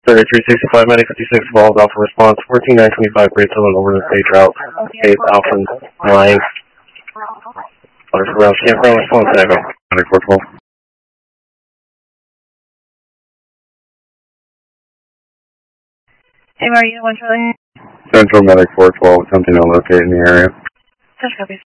3365, medic 56, Evolved Alpha response, 14925, Great Southern over the stage route, 8 Alpha 9. Order for route, scan for response, echo. Medic 412. Hey, Maria, 1 Charlie. Central Medic 412, attempting to locate in the area. Touch copies.